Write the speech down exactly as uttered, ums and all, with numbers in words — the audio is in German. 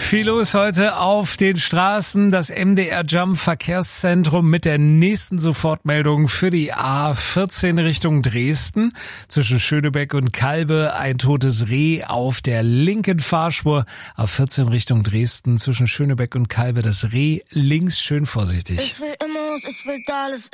Viel los heute auf den Straßen. Das M D R Jump Verkehrszentrum mit der nächsten Sofortmeldung für die A vierzehn Richtung Dresden. Zwischen Schönebeck und Kalbe ein totes Reh auf der linken Fahrspur. A vierzehn Richtung Dresden zwischen Schönebeck und Kalbe das Reh links, schön vorsichtig. Ich will immer, ich will alles.